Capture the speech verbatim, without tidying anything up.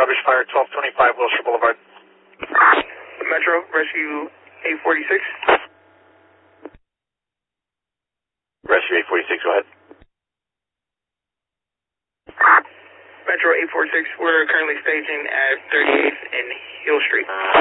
Sluggish Fire, twelve twenty-five Wilshire Boulevard. Metro, rescue eight forty-six. Rescue eight forty-six, go ahead. Metro eight forty-six, we're currently staging at thirty-eighth and Hill Street.